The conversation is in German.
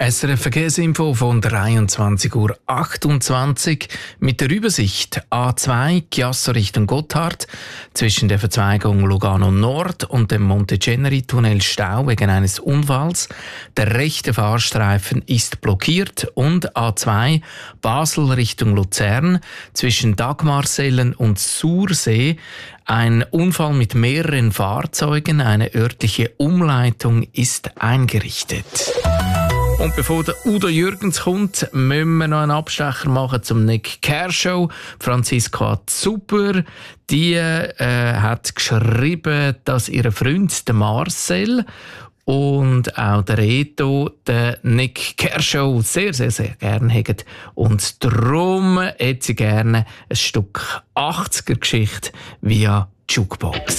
SRF Verkehrsinfo von 23:28 Uhr mit der Übersicht A2 Chiasso Richtung Gotthard zwischen der Verzweigung Lugano Nord und dem Monteceneri-Tunnel Stau wegen eines Unfalls. Der rechte Fahrstreifen ist blockiert und A2 Basel Richtung Luzern zwischen Dagmarsellen und Sursee ein Unfall mit mehreren Fahrzeugen. Eine örtliche Umleitung ist eingerichtet. Und bevor der Udo Jürgens kommt, müssen wir noch einen Abstecher machen zum Nick Kershaw. Franziska Zuber, die hat geschrieben, dass ihr Freund, der Marcel, und auch der Reto, der Nick Kershaw, sehr, sehr, sehr gerne haben. Und darum hätte sie gerne ein Stück 80er-Geschichte via Jukebox.